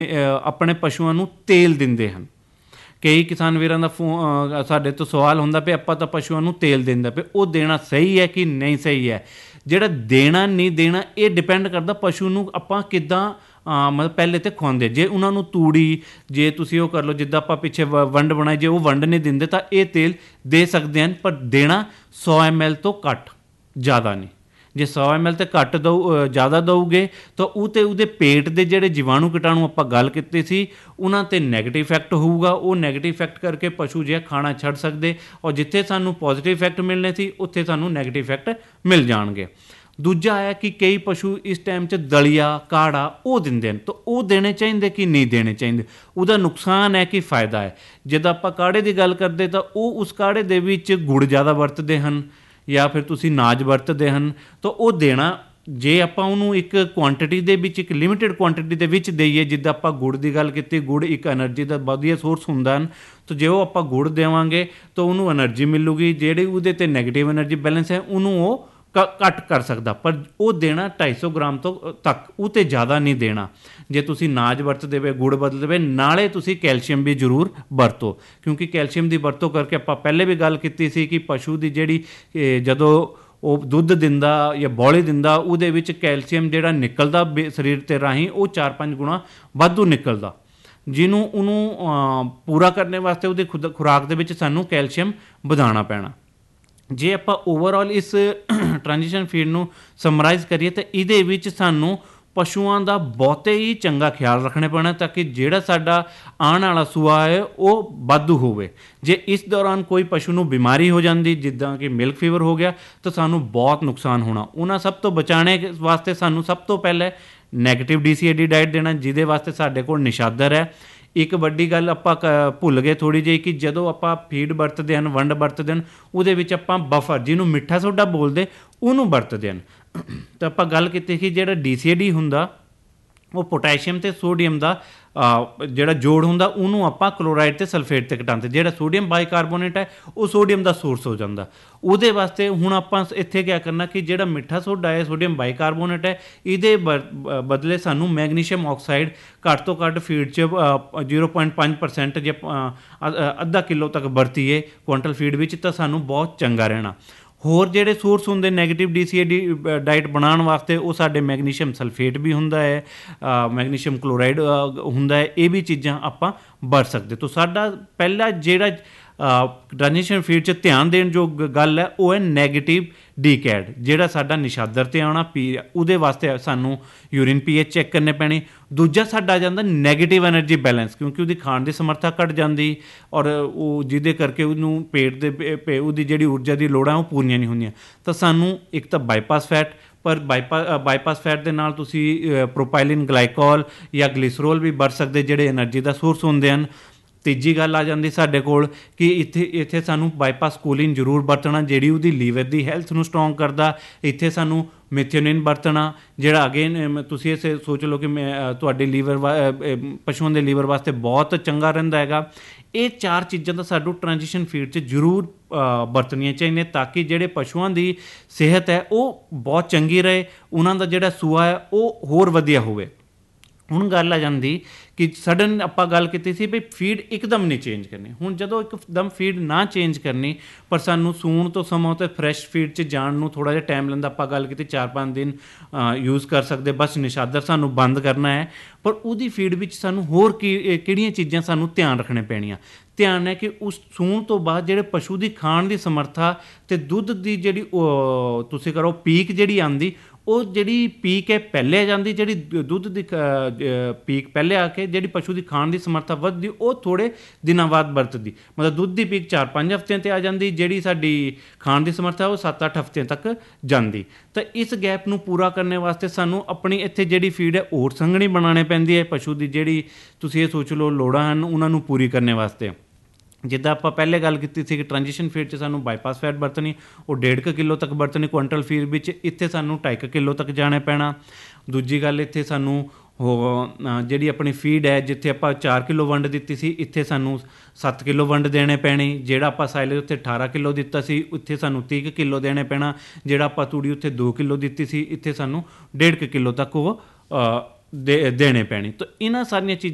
ਆਪਣੇ ਪਸ਼ੂਆਂ ਨੂੰ ਤੇਲ ਦਿੰਦੇ ਹਨ। ਕਈ ਕਿਸਾਨ ਵੀਰਾਂ ਦਾ ਸਾਡੇ ਤੋਂ ਸਵਾਲ ਹੁੰਦਾ ਵੀ ਆਪਾਂ ਤਾਂ ਪਸ਼ੂਆਂ ਨੂੰ ਤੇਲ ਦਿੰਦਾ ਪਏ, ਉਹ ਦੇਣਾ ਸਹੀ ਹੈ ਕਿ ਨਹੀਂ ਸਹੀ ਹੈ। ਜਿਹੜਾ ਦੇਣਾ ਨਹੀਂ ਦੇਣਾ ਇਹ ਡਿਪੈਂਡ ਕਰਦਾ ਪਸ਼ੂ ਨੂੰ ਆਪਾਂ ਕਿੱਦਾਂ ਮਤਲਬ ਪਹਿਲੇ ਤਾਂ ਖਵਾਉਂਦੇ। ਜੇ ਉਹਨਾਂ ਨੂੰ ਤੂੜੀ, ਜੇ ਤੁਸੀਂ ਉਹ ਕਰ ਲਓ ਜਿੱਦਾਂ ਆਪਾਂ ਪਿੱਛੇ ਵੰਡ ਬਣਾਈ, ਜੇ ਉਹ ਵੰਡ ਨਹੀਂ ਦਿੰਦੇ ਤਾਂ ਇਹ ਤੇਲ ਦੇ ਸਕਦੇ ਹਨ, ਪਰ ਦੇਣਾ 100 ml ਤੋਂ ਘੱਟ, ਜ਼ਿਆਦਾ ਨਹੀਂ। ਜੇ 100 ml ਤੇ ਘੱਟ ਜ਼ਿਆਦਾ ਦਊਗੇ ਤਾਂ ਉਹ ਤੇ ਉਹਦੇ ਪੇਟ ਦੇ ਜਿਹੜੇ ਜੀਵਾਣੂ ਕੀਟਾਣੂ ਆਪਾਂ ਗੱਲ ਕੀਤੀ ਸੀ ਉਹਨਾਂ 'ਤੇ ਨੈਗੇਟਿਵ ਇਫੈਕਟ ਹੋਊਗਾ। ਉਹ ਨੈਗੇਟਿਵ ਇਫੈਕਟ ਕਰਕੇ ਪਸ਼ੂ ਜਿਹਾ ਖਾਣਾ ਛੱਡ ਸਕਦੇ, ਔਰ ਜਿੱਥੇ ਸਾਨੂੰ ਪੋਜ਼ੀਟਿਵ ਇਫੈਕਟ ਮਿਲਣੇ ਸੀ ਉੱਥੇ ਸਾਨੂੰ ਨੈਗੇਟਿਵ ਇਫੈਕਟ ਮਿਲ ਜਾਣਗੇ। ਦੂਜਾ ਹੈ ਕਿ ਕਈ ਪਸ਼ੂ ਇਸ ਟਾਈਮ 'ਚ ਦਲੀਆ, ਕਾੜਾ ਉਹ ਦਿੰਦੇ ਹਨ, ਤਾਂ ਉਹ ਦੇਣੇ ਚਾਹੀਦੇ ਕਿ ਨਹੀਂ ਦੇਣੇ ਚਾਹੀਦੇ। ਉਹਦਾ ਨੁਕਸਾਨ ਹੈ ਕਿ ਫਾਇਦਾ ਹੈ। ਜਦੋਂ ਆਪਾਂ ਕਾੜੇ ਦੀ ਗੱਲ ਕਰਦੇ ਤਾਂ ਉਹ ਉਸ ਕਾੜੇ ਦੇ ਵਿੱਚ ਗੁੜ ਜ਼ਿਆਦਾ ਵਰਤਦੇ ਹਨ ਜਾਂ ਫਿਰ ਤੁਸੀਂ ਨਾਜ ਵਰਤਦੇ ਹਨ, ਤਾਂ ਉਹ ਦੇਣਾ, ਜੇ ਆਪਾਂ ਉਹਨੂੰ ਇੱਕ ਕੁਆਂਟਿਟੀ ਦੇ ਵਿੱਚ, ਇੱਕ ਲਿਮਿਟਿਡ ਕੁਆਂਟਿਟੀ ਦੇ ਵਿੱਚ ਦੇਈਏ, ਜਿੱਦਾਂ ਆਪਾਂ ਗੁੜ ਦੀ ਗੱਲ ਕੀਤੀ, ਗੁੜ ਇੱਕ ਐਨਰਜੀ ਦਾ ਵਧੀਆ ਸੋਰਸ ਹੁੰਦਾ ਹਨ, ਤਾਂ ਜੇ ਉਹ ਆਪਾਂ ਗੁੜ ਦੇਵਾਂਗੇ ਤਾਂ ਉਹਨੂੰ ਐਨਰਜੀ ਮਿਲੂਗੀ। ਜਿਹੜੀ ਉਹਦੇ 'ਤੇ ਨੈਗੇਟਿਵ ਐਨਰਜੀ ਬੈਲੈਂਸ ਹੈ ਉਹਨੂੰ ਉਹ ਘੱਟ ਕਰ ਸਕਦਾ, ਪਰ ਉਹ ਦੇਣਾ 250 ਗ੍ਰਾਮ ਤੋਂ ਤੱਕ, ਉਹ ਤੇ ਜ਼ਿਆਦਾ ਨਹੀਂ ਦੇਣਾ। ਜੇ ਤੁਸੀਂ ਨਾਜ ਵਰਤਦੇ ਪਏ, ਗੁੜ ਵਰਤਦੇ ਪਏ, ਨਾਲੇ ਤੁਸੀਂ ਕੈਲਸ਼ੀਅਮ ਵੀ ਜ਼ਰੂਰ ਵਰਤੋ, ਕਿਉਂਕਿ ਕੈਲਸ਼ੀਅਮ ਦੀ ਵਰਤੋਂ ਕਰਕੇ ਆਪਾਂ ਪਹਿਲੇ ਵੀ ਗੱਲ ਕੀਤੀ ਸੀ ਕਿ ਪਸ਼ੂ ਦੀ ਜਿਹੜੀ ਜਦੋਂ ਉਹ ਦੁੱਧ ਦਿੰਦਾ ਜਾਂ ਬੌਲੀ ਦਿੰਦਾ, ਉਹਦੇ ਵਿੱਚ ਕੈਲਸ਼ੀਅਮ ਜਿਹੜਾ ਨਿਕਲਦਾ ਸਰੀਰ ਦੇ ਰਾਹੀਂ ਉਹ 4-5 ਗੁਣਾ ਵਾਧੂ ਨਿਕਲਦਾ, ਜਿਹਨੂੰ ਉਹਨੂੰ ਪੂਰਾ ਕਰਨ ਵਾਸਤੇ ਉਹਦੇ ਖੁਰਾਕ ਦੇ ਵਿੱਚ ਸਾਨੂੰ ਕੈਲਸ਼ੀਅਮ ਵਧਾਉਣਾ ਪੈਣਾ। ਜੇ ਆਪਾਂ ਓਵਰਆਲ ਇਸ ਟ੍ਰਾਂਜੀਸ਼ਨ ਫੀਡ ਨੂੰ ਸਮਰਾਈਜ਼ ਕਰੀਏ ਤਾਂ ਇਹਦੇ ਵਿੱਚ ਸਾਨੂੰ ਪਸ਼ੂਆਂ ਦਾ ਬਹੁਤੇ ਹੀ ਚੰਗਾ ਖਿਆਲ ਰੱਖਣਾ ਪੈਣਾ ਤਾਂ ਕਿ ਜਿਹੜਾ ਸਾਡਾ ਆਉਣ ਵਾਲਾ ਸੂਆ ਹੈ ਉਹ ਵਾਧੂ ਹੋਵੇ। ਜੇ ਇਸ ਦੌਰਾਨ ਕੋਈ ਪਸ਼ੂ ਨੂੰ ਬਿਮਾਰੀ ਹੋ ਜਾਂਦੀ, ਜਿੱਦਾਂ ਕਿ ਮਿਲਕ ਫੀਵਰ ਹੋ ਗਿਆ, ਤਾਂ ਸਾਨੂੰ ਬਹੁਤ ਨੁਕਸਾਨ ਹੋਣਾ। ਉਹਨਾਂ ਸਭ ਤੋਂ ਬਚਾਉਣੇ ਵਾਸਤੇ ਸਾਨੂੰ ਸਭ ਤੋਂ ਪਹਿਲੇ ਨੈਗੇਟਿਵ DCAD ਡਾਈਟ ਦੇਣਾ, ਜਿਹਦੇ ਵਾਸਤੇ ਸਾਡੇ ਕੋਲ ਨਿਸ਼ਾਦਰ ਹੈ। ਇੱਕ ਵੱਡੀ ਗੱਲ ਆਪਾਂ ਭੁੱਲ ਗਏ ਥੋੜ੍ਹੀ ਜਿਹੀ ਕਿ ਜਦੋਂ ਆਪਾਂ ਫੀਡ ਵਰਤਦੇ ਹਨ, ਵੰਡ ਵਰਤਦੇ ਹਨ, ਉਹਦੇ ਵਿੱਚ ਆਪਾਂ ਬਫਰ, ਜਿਹਨੂੰ ਮਿੱਠਾ ਸੋਡਾ ਬੋਲਦੇ, ਉਹਨੂੰ ਵਰਤਦੇ ਹਨ। ਤਾਂ ਆਪਾਂ ਗੱਲ ਕੀਤੀ ਕਿ ਜਿਹੜਾ DCAD ਹੁੰਦਾ ਉਹ ਪੋਟੈਸ਼ੀਅਮ ਅਤੇ ਸੋਡੀਅਮ ਦਾ ਜਿਹੜਾ ਜੋੜ ਹੁੰਦਾ ਉਹਨੂੰ ਆਪਾਂ ਕਲੋਰਾਈਡ ਅਤੇ ਸਲਫੇਟ 'ਤੇ ਘਟਾਉਂਦੇ। ਜਿਹੜਾ ਸੋਡੀਅਮ ਬਾਈਕਾਰਬੋਨੇਟ ਹੈ ਉਹ ਸੋਡੀਅਮ ਦਾ ਸੋਰਸ ਹੋ ਜਾਂਦਾ। ਉਹਦੇ ਵਾਸਤੇ ਹੁਣ ਆਪਾਂ ਇੱਥੇ ਕਿਆ ਕਰਨਾ ਕਿ ਜਿਹੜਾ ਮਿੱਠਾ ਸੋਡਾ ਹੈ, ਸੋਡੀਅਮ ਬਾਈਕਾਰਬੋਨੇਟ ਹੈ, ਇਹਦੇ ਬਦਲੇ ਸਾਨੂੰ ਮੈਗਨੀਸ਼ੀਅਮ ਆਕਸਾਈਡ ਘੱਟ ਤੋਂ ਘੱਟ ਫੀਡ 'ਚ 0.5% ਜੇ ਅੱਧਾ ਕਿਲੋ ਤੱਕ ਵਰਤੀਏ ਕੁਆਂਟਲ ਫੀਡ ਵਿੱਚ ਤਾਂ ਸਾਨੂੰ ਬਹੁਤ ਚੰਗਾ ਰਹਿਣਾ। ਹੋਰ ਜਿਹੜੇ ਸੋਰਸ ਹੁੰਦੇ ਨੈਗੇਟਿਵ DCAD ਡਾਈਟ ਬਣਾਉਣ ਵਾਸਤੇ, ਉਹ ਸਾਡੇ ਮੈਗਨੀਸ਼ੀਅਮ ਸਲਫੇਟ ਵੀ ਹੁੰਦਾ ਹੈ, ਮੈਗਨੀਸ਼ੀਅਮ ਕਲੋਰਾਈਡ ਹੁੰਦਾ ਹੈ, ਇਹ ਵੀ ਚੀਜ਼ਾਂ ਆਪਾਂ ਵਰਤ ਸਕਦੇ। ਤਾਂ ਸਾਡਾ ਪਹਿਲਾ ਜਿਹੜਾ ਟ੍ਰਾਂਜੀਸ਼ਨ ਫੀਡ 'ਚ ਧਿਆਨ ਦੇਣ ਜੋ ਗੱਲ ਹੈ ਉਹ ਹੈ ਨੈਗੇਟਿਵ DCAD, ਜਿਹੜਾ ਸਾਡਾ ਨਿਸ਼ਾਦਰ 'ਤੇ ਆਉਣਾ ਉਹਦੇ ਵਾਸਤੇ ਸਾਨੂੰ ਯੂਰਿਨ PH ਚੈੱਕ ਕਰਨੇ ਪੈਣੇ। ਦੂਜਾ ਸਾਡਾ ਆ ਜਾਂਦਾ ਨੈਗੇਟਿਵ ਐਨਰਜੀ ਬੈਲੈਂਸ, ਕਿਉਂਕਿ ਉਹਦੀ ਖਾਣ ਦੀ ਸਮਰੱਥਾ ਘੱਟ ਜਾਂਦੀ ਔਰ ਉਹ ਜਿਹਦੇ ਕਰਕੇ ਉਹਨੂੰ ਪੇਟ ਦੇ ਉਹਦੀ ਜਿਹੜੀ ਊਰਜਾ ਦੀ ਲੋੜਾਂ ਉਹ ਪੂਰੀਆਂ ਨਹੀਂ ਹੁੰਦੀਆਂ। ਤਾਂ ਸਾਨੂੰ ਇੱਕ ਤਾਂ ਬਾਈਪਾਸ ਫੈਟ, ਪਰ ਬਾਈਪਾਸ ਫੈਟ ਦੇ ਨਾਲ ਤੁਸੀਂ ਪ੍ਰੋਪਾਈਲਿਨ ਗਲਾਈਕੋਲ ਜਾਂ ਗਲਿਸਰੋਲ ਵੀ ਵਰਤ ਸਕਦੇ, ਜਿਹੜੇ ਐਨਰਜੀ ਦਾ ਸੋਰਸ ਹੁੰਦੇ ਹਨ। ਤੀਜੀ ਗੱਲ ਆ ਜਾਂਦੀ ਸਾਡੇ ਕੋਲ ਕਿ ਇੱਥੇ ਸਾਨੂੰ ਬਾਈਪਾਸ ਕੋਲਿਨ ਜ਼ਰੂਰ ਵਰਤਣਾ, ਜਿਹੜੀ ਉਹਦੀ ਲੀਵਰ ਦੀ ਹੈਲਥ ਨੂੰ ਸਟਰੋਂਗ ਕਰਦਾ। ਇੱਥੇ ਸਾਨੂੰ ਮੈਥਿਓਨਿਨ ਵਰਤਣਾ, ਜਿਹੜਾ ਅਗੇਨ ਤੁਸੀਂ ਇਹ ਸੋਚ ਲਓ ਕਿ ਤੁਹਾਡੇ ਲੀਵਰ ਪਸ਼ੂਆਂ ਦੇ ਲੀਵਰ ਵਾਸਤੇ ਬਹੁਤ ਚੰਗਾ ਰਹਿੰਦਾ ਹੈਗਾ। ਇਹ 4 ਚੀਜ਼ਾਂ ਤਾਂ ਸਾਨੂੰ ਟ੍ਰਾਂਜੀਸ਼ਨ ਫੀਡ 'ਚ ਜ਼ਰੂਰ ਵਰਤਣੀਆਂ ਚਾਹੀਦੀਆਂ ਤਾਂ ਕਿ ਜਿਹੜੇ ਪਸ਼ੂਆਂ ਦੀ ਸਿਹਤ ਹੈ ਉਹ ਬਹੁਤ ਚੰਗੀ ਰਹੇ, ਉਹਨਾਂ ਦਾ ਜਿਹੜਾ ਸੂਆ ਹੈ ਉਹ ਹੋਰ ਵਧੀਆ ਹੋਵੇ। ਹੁਣ ਗੱਲ ਆ ਜਾਂਦੀ ਕਿ ਸਡਨ ਆਪਾਂ ਗੱਲ ਕੀਤੀ ਸੀ ਵੀ ਫੀਡ ਇੱਕਦਮ ਨਹੀਂ ਚੇਂਜ ਕਰਨੀ। ਹੁਣ ਜਦੋਂ ਇੱਕਦਮ ਫੀਡ ਨਾ ਚੇਂਜ ਕਰਨੀ, ਪਰ ਸਾਨੂੰ ਸੂਣ ਤੋਂ ਸਮਾਂ ਤੇ ਫਰੈਸ਼ ਫੀਡ 'ਚ ਜਾਣ ਨੂੰ ਥੋੜ੍ਹਾ ਜਿਹਾ ਟਾਈਮ ਲੈਂਦਾ, ਆਪਾਂ ਗੱਲ ਕੀਤੀ 4-5 ਦਿਨ ਯੂਜ਼ ਕਰ ਸਕਦੇ, ਬਸ ਨਿਸ਼ਾਦਰ ਸਾਨੂੰ ਬੰਦ ਕਰਨਾ ਹੈ। ਪਰ ਉਹਦੀ ਫੀਡ ਵਿੱਚ ਸਾਨੂੰ ਹੋਰ ਕਿਹੜੀਆਂ ਚੀਜ਼ਾਂ ਸਾਨੂੰ ਧਿਆਨ ਰੱਖਣੇ ਪੈਣੀਆਂ। ਧਿਆਨ ਹੈ ਕਿ ਉਸ ਸੂਣ ਤੋਂ ਬਾਅਦ ਜਿਹੜੇ ਪਸ਼ੂ ਦੀ ਖਾਣ ਦੀ ਸਮਰੱਥਾ ਅਤੇ ਦੁੱਧ ਦੀ ਜਿਹੜੀ ਤੁਸੀਂ ਕਰੋ ਪੀਕ ਜਿਹੜੀ ਆਉਂਦੀ, ਉਹ ਜਿਹੜੀ ਪੀਕ ਹੈ ਪਹਿਲੇ ਆ ਜਾਂਦੀ, ਜਿਹੜੀ ਦੁੱਧ ਦੀ ਪੀਕ ਪਹਿਲੇ ਆ ਕੇ ਜਿਹੜੀ ਪਸ਼ੂ ਦੀ ਖਾਣ ਦੀ ਸਮਰੱਥਾ ਵੱਧਦੀ ਉਹ ਥੋੜ੍ਹੇ ਦਿਨਾਂ ਬਾਅਦ ਵਰਤਦੀ। ਮਤਲਬ ਦੁੱਧ ਦੀ ਪੀਕ 4-5 ਹਫ਼ਤਿਆਂ 'ਤੇ ਆ ਜਾਂਦੀ, ਜਿਹੜੀ ਸਾਡੀ ਖਾਣ ਦੀ ਸਮਰੱਥਾ ਉਹ 7-8 ਹਫ਼ਤਿਆਂ ਤੱਕ ਜਾਂਦੀ। ਤਾਂ ਇਸ ਗੈਪ ਨੂੰ ਪੂਰਾ ਕਰਨ ਵਾਸਤੇ ਸਾਨੂੰ ਆਪਣੀ ਇੱਥੇ ਜਿਹੜੀ ਫੀਡ ਹੈ ਹੋਰ ਸੰਘਣੀ ਬਣਾਉਣੀ ਪੈਂਦੀ ਹੈ। ਪਸ਼ੂ ਦੀ ਜਿਹੜੀ ਤੁਸੀਂ ਇਹ ਸੋਚ ਲਓ ਲੋੜਾਂ ਹਨ ਉਹਨਾਂ ਨੂੰ ਪੂਰੀ ਕਰਨ ਵਾਸਤੇ, ਜਿੱਦਾਂ ਆਪਾਂ ਪਹਿਲੇ ਗੱਲ ਕੀਤੀ ਸੀ ਕਿ ਟ੍ਰਾਂਜੀਸ਼ਨ ਫੀਡ 'ਚ ਸਾਨੂੰ ਬਾਈਪਾਸ ਫੈਟ ਵਰਤਣੀ, ਉਹ 1.5 ਕਿਲੋ ਤੱਕ ਵਰਤਣੀ ਕੁਆਂਟਲ ਫੀਡ ਵਿੱਚ, ਇੱਥੇ ਸਾਨੂੰ 2.5 ਕਿਲੋ ਤੱਕ ਜਾਣਾ ਪੈਣਾ। ਦੂਜੀ ਗੱਲ, ਇੱਥੇ ਸਾਨੂੰ ਜਿਹੜੀ ਆਪਣੀ ਫੀਡ ਹੈ, ਜਿੱਥੇ ਆਪਾਂ 4 ਕਿਲੋ ਵੰਡ ਦਿੱਤੀ ਸੀ, ਇੱਥੇ ਸਾਨੂੰ 7 ਕਿਲੋ ਵੰਡ ਦੇਣੇ ਪੈਣੀ। ਜਿਹੜਾ ਆਪਾਂ ਸਾਇਲੇਜ ਉੱਥੇ 18 ਕਿਲੋ ਦਿੱਤਾ ਸੀ, ਉੱਥੇ ਸਾਨੂੰ 30 ਕਿਲੋ ਦੇਣੇ ਪੈਣਾ। ਜਿਹੜਾ ਆਪਾਂ ਤੂੜੀ ਉੱਥੇ 2 ਕਿਲੋ ਦਿੱਤੀ ਸੀ, ਇੱਥੇ ਸਾਨੂੰ 1.5 ਕਿਲੋ ਤੱਕ ਉਹ ਦੇਣੇ ਪੈਣੀ। ਤਾਂ ਇਹਨਾਂ ਸਾਰੀਆਂ ਚੀਜ਼ਾਂ